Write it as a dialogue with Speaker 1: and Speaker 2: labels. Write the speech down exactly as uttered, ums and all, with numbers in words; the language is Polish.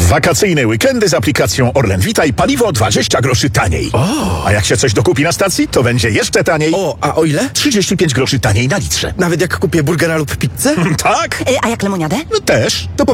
Speaker 1: Wakacyjne weekendy z aplikacją Orlen Witaj, paliwo dwadzieścia groszy taniej.
Speaker 2: O!
Speaker 1: A jak się coś dokupi na stacji, to będzie jeszcze taniej.
Speaker 2: O, a o ile?
Speaker 1: trzydzieści pięć groszy taniej na litrze.
Speaker 2: Nawet jak kupię burgera lub pizzę?
Speaker 1: Tak?
Speaker 3: E, A jak lemoniadę?
Speaker 1: No też. To